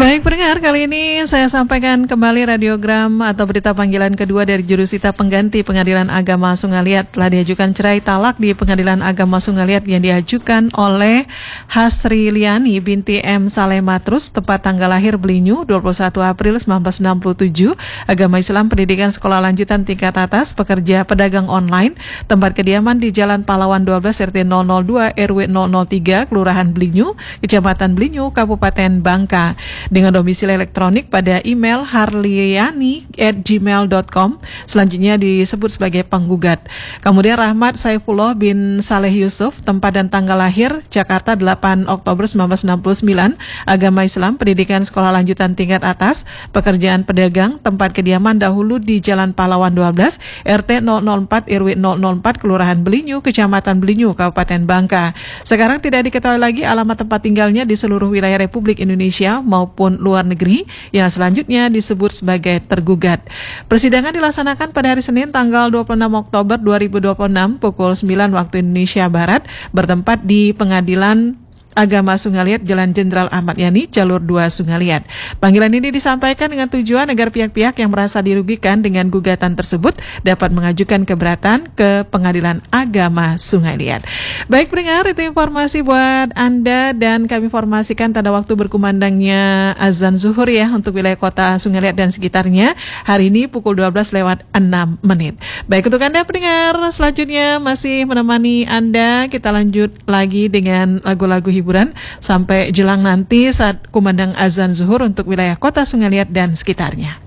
Baik pendengar, kali ini saya sampaikan kembali radiogram atau berita panggilan kedua dari jurusita pengganti Pengadilan Agama Sungaliat. Telah diajukan cerai talak di Pengadilan Agama Sungaliat yang diajukan oleh Hasri Liani binti M. Salematrus, tepat tanggal lahir Belinyu 21 April 1967, agama Islam, pendidikan sekolah lanjutan tingkat atas, pekerja pedagang online, tempat kediaman di Jalan Pahlawan 12 RT 002 RW 003 Kelurahan Belinyu, Kecamatan Belinyu, Kabupaten Bangka, dengan domisili elektronik pada email harliani@gmail.com. Selanjutnya disebut sebagai penggugat. Kemudian Rahmat Saifullah bin Saleh Yusuf, tempat dan tanggal lahir Jakarta 8 Oktober 1969, agama Islam, pendidikan sekolah lanjutan tingkat atas, pekerjaan pedagang, tempat kediaman dahulu di Jalan Pahlawan 12 RT 004 RW 004 Kelurahan Belinyu, Kecamatan Belinyu, Kabupaten Bangka. Sekarang tidak diketahui lagi alamat tempat tinggalnya di seluruh wilayah Republik Indonesia maupun luar negeri, yang selanjutnya disebut sebagai tergugat. Persidangan dilaksanakan pada hari Senin tanggal 26 Oktober 2026 pukul 9 waktu Indonesia Barat, bertempat di Pengadilan Agama Sungaliat, Jalan Jenderal Ahmad Yani, Jalur 2 Sungaliat. Panggilan ini disampaikan dengan tujuan agar pihak-pihak yang merasa dirugikan dengan gugatan tersebut dapat mengajukan keberatan ke Pengadilan Agama Sungaliat. Baik pendengar, itu informasi buat Anda, dan kami informasikan tanda waktu berkumandangnya azan zuhur ya untuk wilayah kota Sungaliat dan sekitarnya hari ini pukul 12:06. Baik, untuk Anda pendengar, selanjutnya masih menemani Anda, kita lanjut lagi dengan lagu-lagu hiburan sampai jelang nanti saat kumandang azan zuhur untuk wilayah kota Sungaliat dan sekitarnya.